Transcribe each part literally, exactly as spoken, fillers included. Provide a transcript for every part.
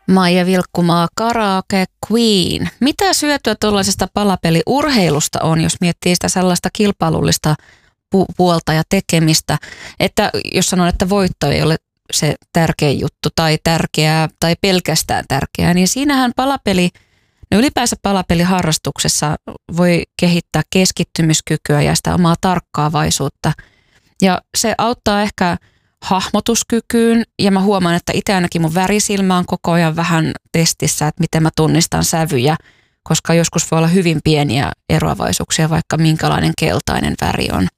Maija Vilkkumaa, Karaoke Queen. Mitä syötyä tuollaisesta palapeliurheilusta on, jos miettii sitä sellaista kilpailullista pu- puolta ja tekemistä, että jos sanon, että voitto ei ole se tärkein juttu tai tärkeää tai pelkästään tärkeää, niin siinähän palapeli, no ylipäänsä palapeliharrastuksessa voi kehittää keskittymiskykyä ja sitä omaa tarkkaavaisuutta. Ja se auttaa ehkä hahmotuskykyyn ja mä huomaan, että itse ainakin mun värisilmä on koko ajan vähän testissä, että miten mä tunnistan sävyjä, koska joskus voi olla hyvin pieniä eroavaisuuksia, vaikka minkälainen keltainen väri on.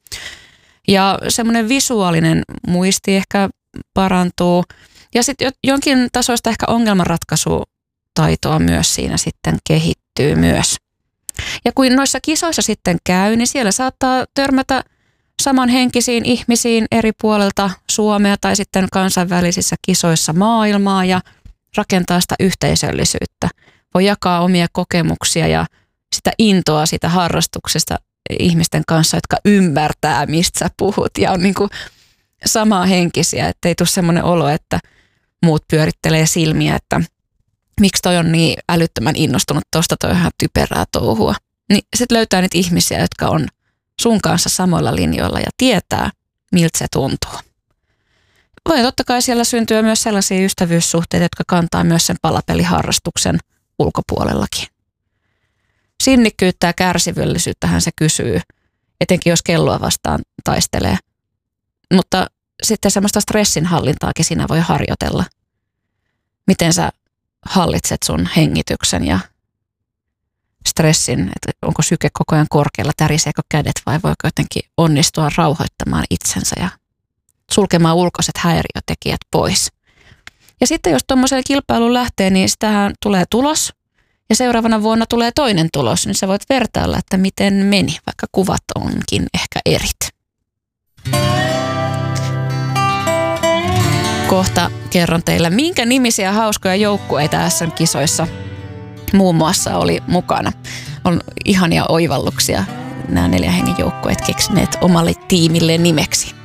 Ja semmoinen visuaalinen muisti ehkä parantuu ja sitten jonkin tasoista ehkä ongelmanratkaisutaitoa myös siinä sitten kehittyy myös. Ja kun noissa kisoissa sitten käy, niin siellä saattaa törmätä samanhenkisiin ihmisiin eri puolelta Suomea tai sitten kansainvälisissä kisoissa maailmaa ja rakentaa sitä yhteisöllisyyttä. Voi jakaa omia kokemuksia ja sitä intoa siitä harrastuksesta ihmisten kanssa, jotka ymmärtää, mistä sä puhut ja on niin kuin samanhenkisiä, ettei tule semmoinen olo, että muut pyörittelee silmiä, että miksi toi on niin älyttömän innostunut tuosta, toi on ihan typerää touhua. Niin sitten löytää niitä ihmisiä, jotka on sun kanssa samoilla linjoilla ja tietää, miltä se tuntuu. Voi totta kai siellä syntyä myös sellaisia ystävyyssuhteita, jotka kantaa myös sen palapeliharrastuksen ulkopuolellakin. Sinnikkyyttä ja kärsivällisyyttähän se kysyy, etenkin jos kelloa vastaan taistelee. Mutta sitten semmoista stressinhallintaakin siinä voi harjoitella. Miten sä hallitset sun hengityksen ja stressin, että onko syke koko ajan korkealla, täriseekö kädet vai voiko jotenkin onnistua rauhoittamaan itsensä ja sulkemaan ulkoiset häiriötekijät pois. Ja sitten jos tuommoiseen kilpailuun lähtee, niin sitähän tulee tulos ja seuraavana vuonna tulee toinen tulos, niin sä voit vertailla, että miten meni, vaikka kuvat onkin ehkä erit. Kohta kerron teille, minkä nimisiä hauskoja joukkueita S M-kisoissa muun muassa oli mukana. On ihania oivalluksia nämä neljän hengen joukkueet keksineet omalle tiimille nimeksi.